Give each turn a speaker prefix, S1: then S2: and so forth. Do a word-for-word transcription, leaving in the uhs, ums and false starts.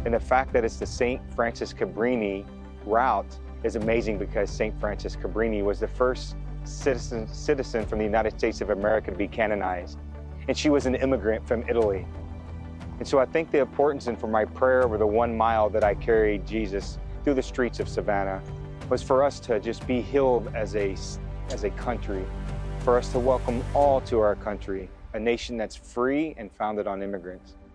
S1: And the fact that it's the Saint Francis Cabrini route is amazing because Saint Francis Cabrini was the first citizen, citizen from the United States of America to be canonized. And she was an immigrant from Italy. And so I think the importance, and for my prayer over the one mile that I carried Jesus through the streets of Savannah, was for us to just be healed as a, as a country, for us to welcome all to our country, a nation that's free and founded on immigrants.